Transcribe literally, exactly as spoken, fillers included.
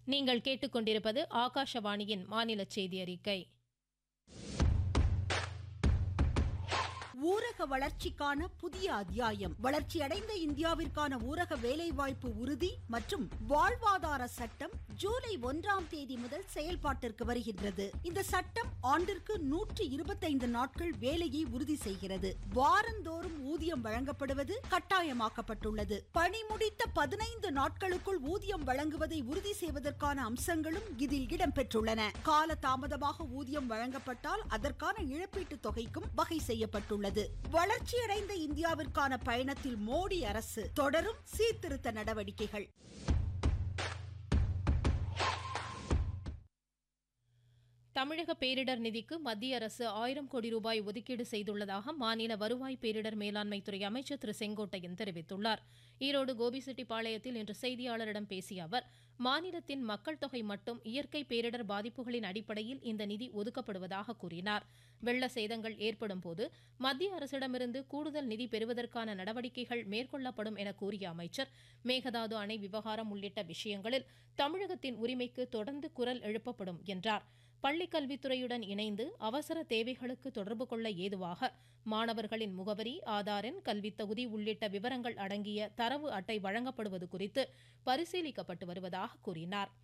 நீங்கள் கேட்டுக்கொண்டிருப்பது ஆகாஷவாணியின் மாநில செய்தி அறிக்கை. ஊரக வளர்ச்சிக்கான புதிய அத்தியாயம். வளர்ச்சியடைந்த இந்தியாவிற்கான ஊரக வேலைவாய்ப்பு உறுதி மற்றும் வாழ்வாதார சட்டம் ஜூலை ஒன்றாம் தேதி முதல் செயல்பாட்டிற்கு வருகின்றது. இந்த சட்டம் ஆண்டிற்கு நூற்றி இருபத்தைந்து நாட்கள் வேலையை உறுதி செய்கிறது. வாரந்தோறும் ஊதியம் வழங்கப்படுவது கட்டாயமாக்கப்பட்டுள்ளது. பணி முடித்த பதினைந்து நாட்களுக்குள் ஊதியம் வழங்குவதை உறுதி செய்வதற்கான அம்சங்களும் இதில் இடம்பெற்றுள்ளன. கால தாமதமாக ஊதியம் வழங்கப்பட்டால் அதற்கான இழப்பீட்டு தொகைக்கும் வகை செய்யப்பட்டுள்ளது. வளர்ச்சியடைந்த இந்தியாவிற்கான பயணத்தில் மோடி அரசு தொடரும் சீர்திருத்த நடவடிக்கைகள். தமிழக பேரிடர் நிதிக்கு மத்திய அரசு ஆயிரம் கோடி ரூபாய் ஒதுக்கீடு செய்துள்ளதாக மாநில வருவாய் பேரிடர் மேலாண்மைத்துறை அமைச்சர் திரு செங்கோட்டையன் தெரிவித்துள்ளார். ஈரோடு கோபிசெட்டிப்பாளையத்தில் இன்று செய்தியாளரிடம் பேசிய அவர், மாநிலத்தின் மக்கள் தொகை மட்டும் இயற்கை பேரிடர் பாதிப்புகளின் அடிப்படையில் இந்த நிதி ஒதுக்கப்படுவதாக கூறினார். வெள்ள சேதங்கள் ஏற்படும் போது மத்திய அரசிடமிருந்து கூடுதல் நிதி பெறுவதற்கான நடவடிக்கைகள் மேற்கொள்ளப்படும் என கூறிய அமைச்சர், மேகதாது அணை விவகாரம் உள்ளிட்ட விஷயங்களில் தமிழகத்தின் உரிமைக்கு தொடர்ந்து குரல் எழுப்பப்படும் என்றார். பள்ளிக்கல்வித்துறையுடன் இணைந்து அவசர தேவைகளுக்கு தொடர்பு கொள்ள ஏதுவாக மாணவர்களின் முகவரி, ஆதார் எண், கல்வி தகுதி உள்ளிட்ட விவரங்கள் அடங்கிய தரவு அட்டை வழங்கப்படுவது குறித்து பரிசீலிக்கப்பட்டு வருவதாக கூறினார்.